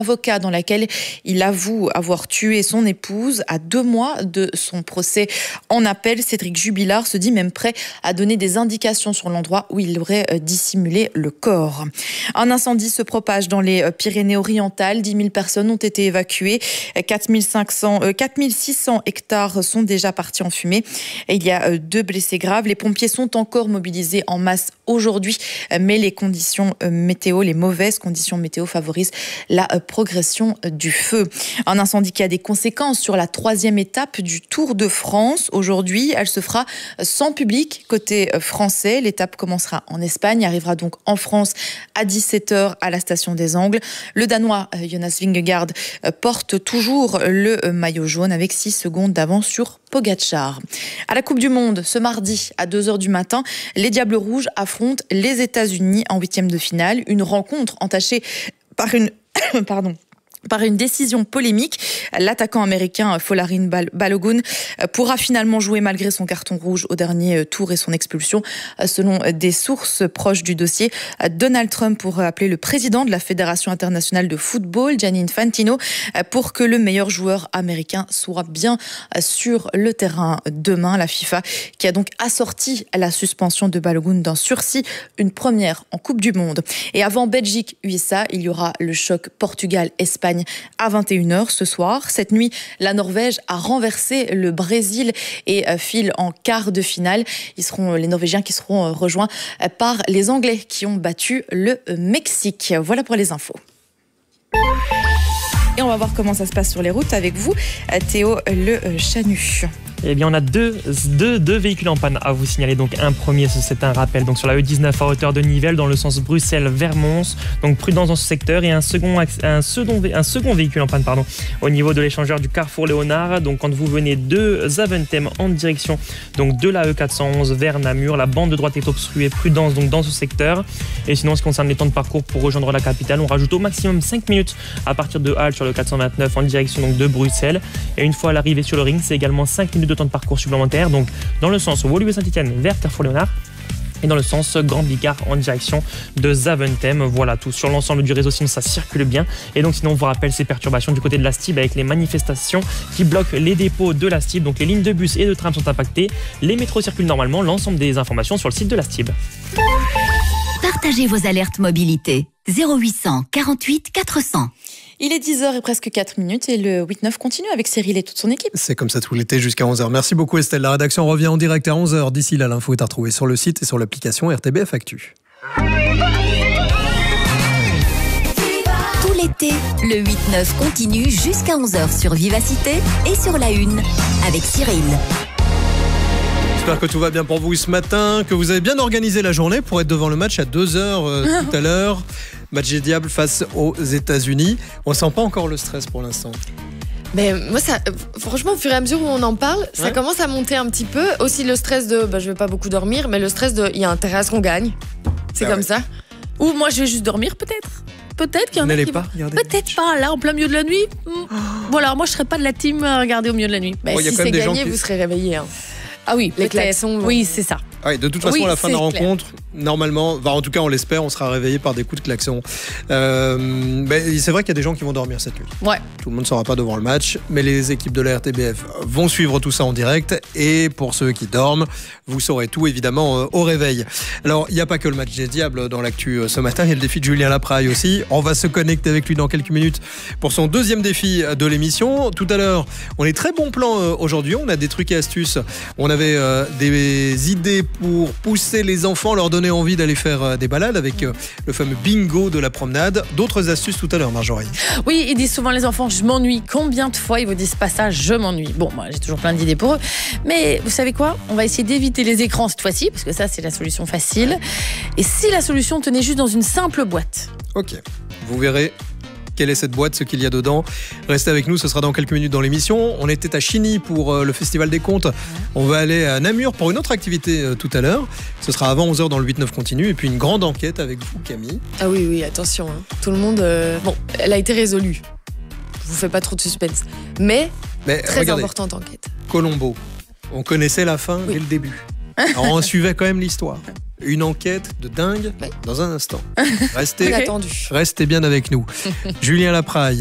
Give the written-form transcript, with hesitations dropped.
avocat dans laquelle il avoue avoir tué son épouse. À 2 mois de son procès en appel, Cédric Jubilard se dit même prêt à donner des indications sur l'endroit où il aurait dissimulé le corps. Un incendie se propage dans les Pyrénées-Orientales. 10 000 personnes ont été évacuées. 4 600 hectares sont déjà partis en fumée. Et il y a 2 blessés graves. Les pompiers sont encore mobilisés en masse aujourd'hui, mais les conditions météo, les mauvaises conditions météo favorisent la progression du feu. Un incendie qui a des conséquences sur la 3e étape du Tour de France. Aujourd'hui, elle se fera sans public côté français. L'étape commencera en Espagne, arrivera donc en France à 17h à la station des Angles. Le Danois Jonas Vingegaard porte toujours le maillot jaune avec 6 secondes d'avance sur Pogačar. À la Coupe du Monde, ce mardi à 2h du matin, les Diables Rouges affrontent les États-Unis en 8e de finale. Une rencontre entachée par une décision polémique. L'attaquant américain Folarin Balogun pourra finalement jouer malgré son carton rouge au dernier tour et son expulsion. Selon des sources proches du dossier, Donald Trump pourrait appeler le président de la Fédération internationale de football, Gianni Infantino, pour que le meilleur joueur américain soit bien sur le terrain demain. La FIFA qui a donc assorti la suspension de Balogun d'un sursis, une première en Coupe du Monde. Et avant Belgique-USA, il y aura le choc Portugal-Espagne à 21h ce soir. Cette nuit, la Norvège a renversé le Brésil et file en quart de finale. Les Norvégiens qui seront rejoints par les Anglais qui ont battu le Mexique. Voilà pour les infos. Et on va voir comment ça se passe sur les routes avec vous, Théo Le Chanu. Eh bien, on a deux véhicules en panne à vous signaler. Donc, un premier, c'est un rappel. Donc, sur la E19 à hauteur de Nivelles, dans le sens Bruxelles-Vermons. Donc, prudence dans ce secteur. Et un second véhicule en panne, au niveau de l'échangeur du Carrefour Léonard. Donc, quand vous venez de Zaventem en direction donc de la E411 vers Namur, la bande de droite est obstruée. Prudence donc dans ce secteur. Et sinon, en ce qui concerne les temps de parcours pour rejoindre la capitale, on rajoute au maximum 5 minutes à partir de Halle sur le 429 en direction donc de Bruxelles. Et une fois à l'arrivée sur le ring, c'est également 5 minutes de temps de parcours supplémentaire, donc dans le sens Woluwe-Saint-Étienne vers Carrefour Léonard et dans le sens Grand Bigard en direction de Zaventem. Voilà tout sur l'ensemble du réseau, sinon ça circule bien. Et donc sinon on vous rappelle ces perturbations du côté de la STIB avec les manifestations qui bloquent les dépôts de la STIB. Donc les lignes de bus et de tram sont impactées, les métros circulent normalement. L'ensemble des informations sur le site de la STIB. Partagez vos alertes mobilité 0800 48 400. Il est 10h et presque 4 minutes et le 8-9 continue avec Cyril et toute son équipe. C'est comme ça tout l'été jusqu'à 11h. Merci beaucoup Estelle. La rédaction revient en direct à 11h. D'ici là, l'info est à retrouver sur le site et sur l'application RTBF Actu. Tout l'été, le 8-9 continue jusqu'à 11h sur Vivacité et sur La Une avec Cyril. J'espère que tout va bien pour vous ce matin, que vous avez bien organisé la journée pour être devant le match à 2h tout à l'heure. Match des Diables face aux États-Unis. On sent pas encore le stress pour l'instant. Mais moi, franchement, au fur et à mesure où on en parle, ça commence à monter un petit peu. Aussi le stress de je vais pas beaucoup dormir, mais le stress de il y a intérêt à ce qu'on gagne. C'est comme ça. Ou moi, je vais juste dormir peut-être. Peut-être qu'il y en a qui... Peut-être pas, là, en plein milieu de la nuit. Voilà, moi, je serais pas de la team à regarder au milieu de la nuit. Si c'est gagné, vous serez réveillés. Ah oui, les klaxons. Oui, c'est ça. Ouais, de toute façon, à la fin de la rencontre, normalement, en tout cas on l'espère, on sera réveillé par des coups de klaxon. C'est vrai qu'il y a des gens qui vont dormir cette nuit. Ouais. Tout le monde ne sera pas devant le match, mais les équipes de la RTBF vont suivre tout ça en direct. Et pour ceux qui dorment, vous saurez tout évidemment au réveil. Alors, il n'y a pas que le match des Diables dans l'actu ce matin, il y a le défi de Julien Lapraille aussi. On va se connecter avec lui dans quelques minutes pour son deuxième défi de l'émission. Tout à l'heure, on est très bon plan aujourd'hui, on a des trucs et astuces. On avait des idées pour pousser les enfants, leur donner envie d'aller faire des balades avec le fameux bingo de la promenade. D'autres astuces tout à l'heure, Marjorie. Oui, ils disent souvent les enfants, je m'ennuie. Combien de fois ils vous disent pas ça, je m'ennuie? Bon, moi j'ai toujours plein d'idées pour eux. Mais vous savez quoi? On va essayer d'éviter les écrans cette fois-ci, parce que ça c'est la solution facile. Et si la solution tenait juste dans une simple boîte? Ok, vous verrez quelle est cette boîte, ce qu'il y a dedans. Restez avec nous, ce sera dans quelques minutes dans l'émission. On était à Chigny pour le Festival des Contes. On va aller à Namur pour une autre activité tout à l'heure. Ce sera avant 11h dans le 8-9 continue. Et puis une grande enquête avec vous, Camille. Ah oui, attention. Tout le monde... Bon, elle a été résolue. Je vous fais pas trop de suspense. Mais très regardez, importante enquête. Colombo. On connaissait la fin dès le début. Alors on suivait quand même l'histoire. Une enquête de dingue dans un instant. Inattendu. Restez bien avec nous. Julien Lapraille.